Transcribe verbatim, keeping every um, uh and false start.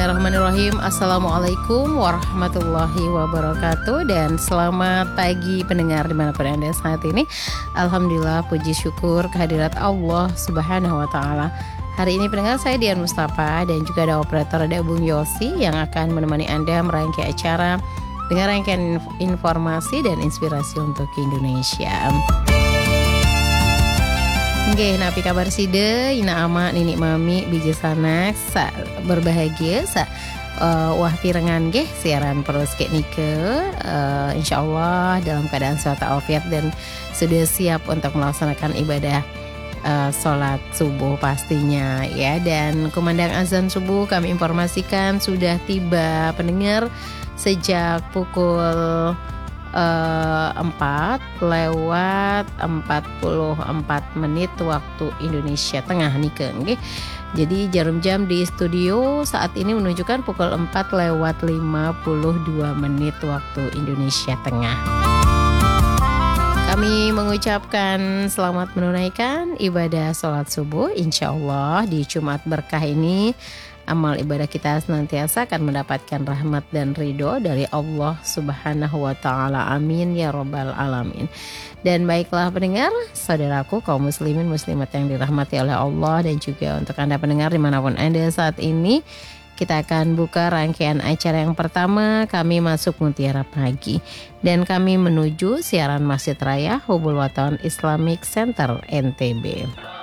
Bismillahirrahmanirrahim. Assalamualaikum warahmatullahi wabarakatuh. Dan selamat pagi pendengar dimanapun Anda saat ini. Alhamdulillah, puji syukur kehadirat Allah subhanahu wa ta'ala. Hari ini pendengar, saya Dian Mustafa dan juga ada operator, ada Bung Yosi yang akan menemani Anda merangkai acara dengan rangkaian informasi dan inspirasi untuk Indonesia. Oke, napi kabar side, ina ama, nini mami, biji sanak, sa berbahagia, sa uh, wah pirengan geh, siaran perus kek nike, uh, insya Allah dalam keadaan sehat walafiat dan sudah siap untuk melaksanakan ibadah uh, sholat subuh pastinya ya. Dan kumandang azan subuh kami informasikan sudah tiba pendengar sejak pukul Uh, empat lewat empat puluh empat menit waktu Indonesia Tengah nih ke okay? Jadi jarum jam di studio saat ini menunjukkan pukul empat lewat lima puluh dua menit waktu Indonesia Tengah. Kami mengucapkan selamat menunaikan ibadah sholat subuh. Insya Allah di Jumat berkah ini amal ibadah kita senantiasa akan mendapatkan rahmat dan ridho dari Allah subhanahu wa ta'ala. Amin ya rabbal alamin. Dan baiklah pendengar, saudaraku kaum muslimin muslimat yang dirahmati oleh Allah, dan juga untuk Anda pendengar dimanapun Anda saat ini, kita akan buka rangkaian acara yang pertama. Kami masuk Mutiara Pagi dan kami menuju siaran Masjid Raya Hubul Waton Islamic Center N T B.